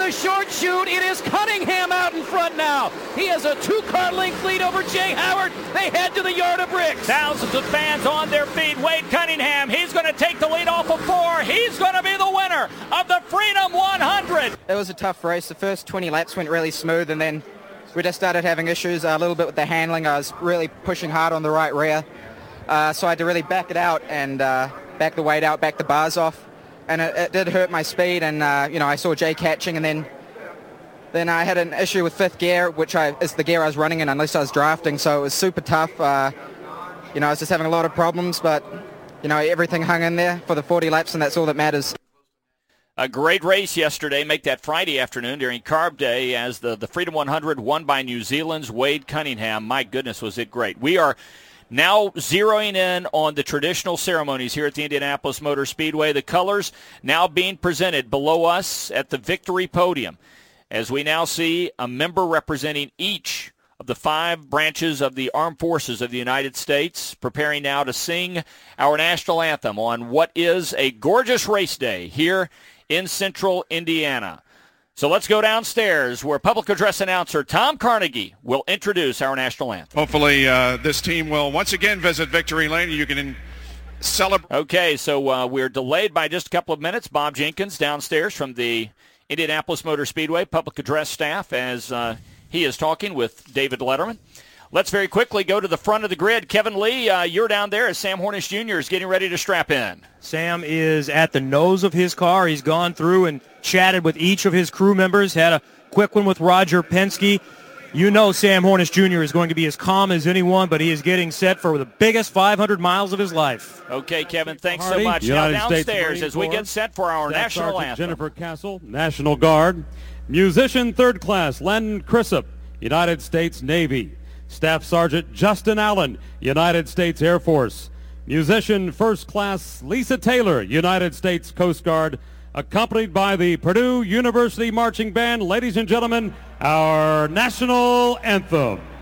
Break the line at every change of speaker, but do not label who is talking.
the short chute. It is Cunningham out in front now. He has a 2-car length lead over Jay Howard. They head to the yard of bricks.
Thousands of fans on their feet. Wade Cunningham, he's going to take the lead off of 4. He's going to be the winner of the Freedom 100.
It was a tough race. The first 20 laps went really smooth, and then we just started having issues a little bit with the handling. I was really pushing hard on the right rear, so I had to really back it out and back the weight out, back the bars off. And it did hurt my speed, and I saw Jay catching, and then I had an issue with fifth gear, which is the gear I was running in unless I was drafting, so it was super tough. I was just having a lot of problems, but everything hung in there for the 40 laps, and that's all that matters.
A great race yesterday. Make that Friday afternoon during Carb Day as the Freedom 100 won by New Zealand's Wade Cunningham. My goodness, was it great. We are now zeroing in on the traditional ceremonies here at the Indianapolis Motor Speedway. The colors now being presented below us at the victory podium as we now see a member representing each of the 5 branches of the Armed Forces of the United States preparing now to sing our national anthem on what is a gorgeous race day here in central Indiana. So let's go downstairs where public address announcer Tom Carnegie will introduce our national anthem.
Hopefully this team will once again visit Victory Lane. You can celebrate.
Okay, so we're delayed by just a couple of minutes. Bob Jenkins downstairs from the Indianapolis Motor Speedway public address staff as he is talking with David Letterman. Let's very quickly go to the front of the grid. Kevin Lee, you're down there as Sam Hornish Jr. is getting ready to strap in.
Sam is at the nose of his car. He's gone through and chatted with each of his crew members, had a quick one with Roger Penske. You know Sam Hornish Jr. is going to be as calm as anyone, but he is getting set for the biggest 500 miles of his life.
Okay, Kevin, thanks so much. Now downstairs as we get set for our national anthem.
Jennifer Castle, National Guard. Musician Third Class Len Crisp, United States Navy. Staff Sergeant Justin Allen, United States Air Force. Musician First Class Lisa Taylor, United States Coast Guard, accompanied by the Purdue University Marching Band. Ladies and gentlemen, our national anthem.